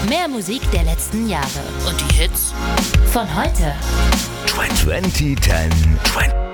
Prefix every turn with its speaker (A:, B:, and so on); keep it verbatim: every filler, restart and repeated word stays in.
A: Mehr Musik der letzten Jahre.
B: Und die Hits
A: von heute.
C: zwanzig zehn.